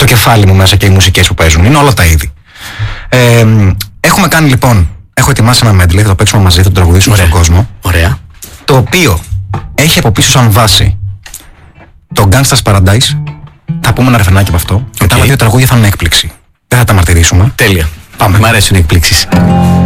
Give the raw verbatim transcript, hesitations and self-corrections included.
κεφάλι μου μέσα και οι μουσικές που παίζουν. Είναι όλα τα είδη. Ε, έχουμε κάνει λοιπόν, έχω ετοιμάσει ένα medley, θα το παίξουμε μαζί, θα το τραγουδήσουμε στον κόσμο. Ωραία. Το οποίο έχει από πίσω σαν βάση το Gangsta's Paradise. Θα πούμε ένα ρεφρενάκι από αυτό. Και τα άλλα δύο τραγούδια θα είναι έκπληξη. Δεν θα τα μαρτυρήσουμε. Τέλεια. Πάμε. Μ' αρέσουν οι εκπλήξεις.